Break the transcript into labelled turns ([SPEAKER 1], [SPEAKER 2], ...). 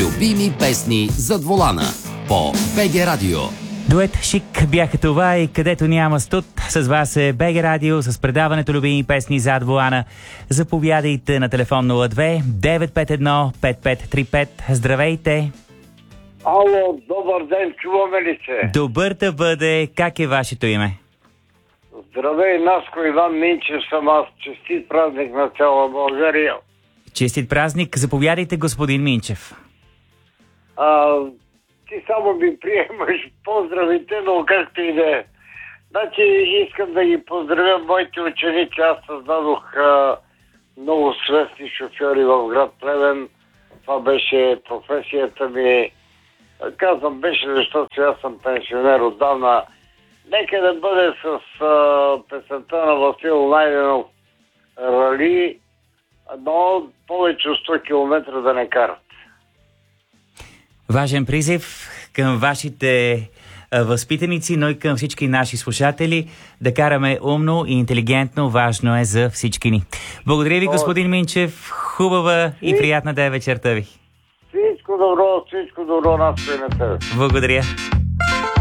[SPEAKER 1] Любими песни зад волана по БГ Радио.
[SPEAKER 2] Дует Шик бяха това и където няма студ. С вас е БГ Радио с предаването Любими песни зад волана. Заповядайте на телефон 02 951 5535. Здравейте!
[SPEAKER 3] Ало, добър ден, чуваме ли се?
[SPEAKER 2] Добър да бъде. Как е вашето име?
[SPEAKER 3] Здравей, Наско Иван Минчев съм аз. Честит празник на цяла България.
[SPEAKER 2] Честит празник. Заповядайте, господин Минчев.
[SPEAKER 3] Ти само ми приемаш поздравите, но както и да е. Значи искам да ги поздравя моите ученици. Аз създадох много свестни шофьори в град Плевен. Това беше професията ми. Казвам беше, защото аз съм пенсионер отдавна. Нека да бъде с песента на Васил Найденов Рали, но повече от 100 км да не карат.
[SPEAKER 2] Важен призив към вашите възпитаници, но и към всички наши слушатели да караме умно и интелигентно. Важно е за всички ни. Благодаря ви, господин Минчев. Хубава и приятна да е вечерта ви.
[SPEAKER 3] Всичко добро, Наско и на тебе.
[SPEAKER 2] Благодаря.